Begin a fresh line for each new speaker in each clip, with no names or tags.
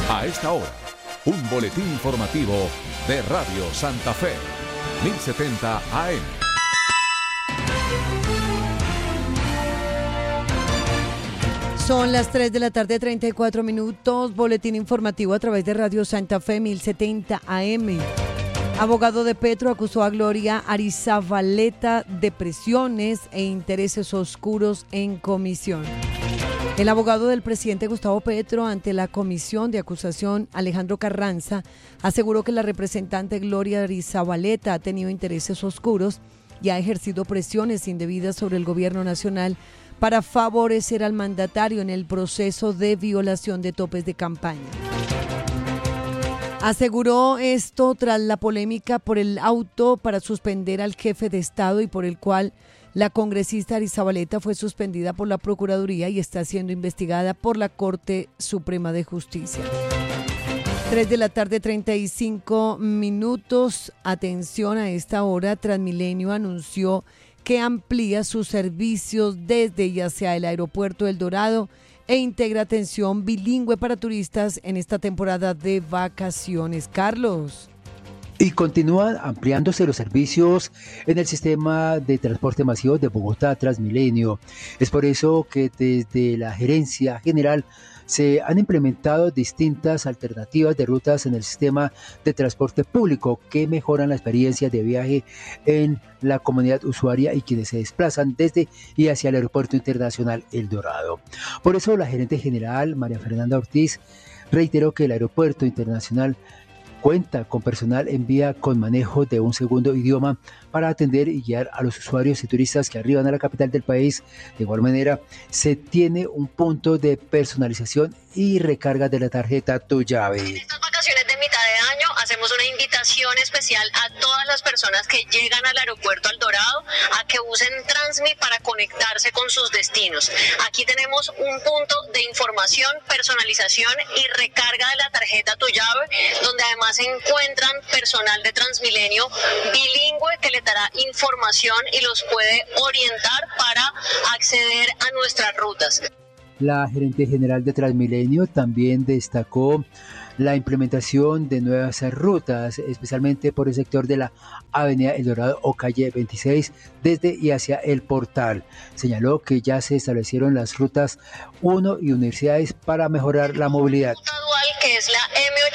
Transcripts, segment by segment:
A esta hora, un boletín informativo de Radio Santa Fe, 1070 AM.
Son las 3 de la tarde, 34 minutos. Boletín informativo a través de Radio Santa Fe, 1070 AM. Abogado de Petro acusó a Gloria Arizabaleta de presiones e intereses oscuros en comisión. El abogado del presidente Gustavo Petro ante la comisión de acusación, Alejandro Carranza, aseguró que la representante Gloria Arizabaleta ha tenido intereses oscuros y ha ejercido presiones indebidas sobre el gobierno nacional para favorecer al mandatario en el proceso de violación de topes de campaña. Aseguró esto tras la polémica por el auto para suspender al jefe de Estado y por el cual la congresista Arizabaleta fue suspendida por la Procuraduría y está siendo investigada por la Corte Suprema de Justicia. 3 de la tarde, 35 minutos. Atención a esta hora, Transmilenio anunció que amplía sus servicios desde y hacia el aeropuerto El Dorado e integra atención bilingüe para turistas en esta temporada de vacaciones. Carlos.
Y continúan ampliándose los servicios en el sistema de transporte masivo de Bogotá, Transmilenio. Es por eso que desde la Gerencia General se han implementado distintas alternativas de rutas en el sistema de transporte público que mejoran la experiencia de viaje en la comunidad usuaria y quienes se desplazan desde y hacia el Aeropuerto Internacional El Dorado. Por eso la gerente general, María Fernanda Ortiz, reiteró que el Aeropuerto Internacional cuenta con personal en vía con manejo de un segundo idioma para atender y guiar a los usuarios y turistas que arriban a la capital del país. De igual manera, se tiene un punto de personalización y recarga de la tarjeta Tu Llave.
Estas vacaciones de mitad de año hacemos una invitación especial a todas las personas que llegan al aeropuerto El Dorado a que usen Transmi para conectarse con sus destinos. Aquí tenemos un punto de información, personalización y recarga de la tarjeta Tu Llave, donde además se encuentran personal de Transmilenio bilingüe que le dará información y los puede orientar para acceder a nuestras rutas.
La gerente general de Transmilenio también destacó la implementación de nuevas rutas, especialmente por el sector de la Avenida El Dorado o calle 26, desde y hacia el portal. Señaló que ya se establecieron las rutas 1 y universidades para mejorar la movilidad.
Que es la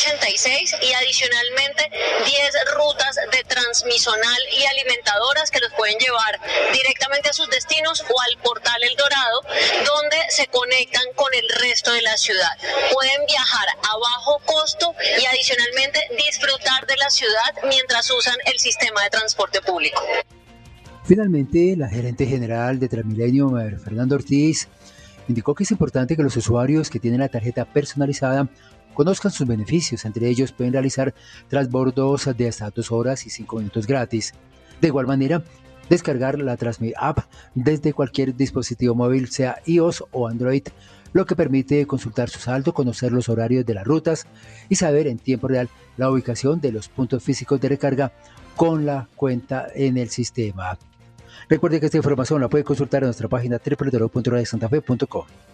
M86 y adicionalmente 10 rutas de transmisonal y alimentadoras que los pueden llevar directamente a sus destinos o al portal El Dorado, donde se conectan con el resto de la ciudad. Pueden viajar a bajo costo y adicionalmente disfrutar de la ciudad mientras usan el sistema de transporte público.
Finalmente, la gerente general de Transmilenio, María Fernanda Ortiz, indicó que es importante que los usuarios que tienen la tarjeta personalizada conozcan sus beneficios. Entre ellos pueden realizar transbordos de hasta 2 horas y 5 minutos gratis. De igual manera, descargar la Transmi App desde cualquier dispositivo móvil, sea iOS o Android, lo que permite consultar su saldo, conocer los horarios de las rutas y saber en tiempo real la ubicación de los puntos físicos de recarga con la cuenta en el sistema. Recuerde que esta información la puede consultar en nuestra página www.radiosantafe.com.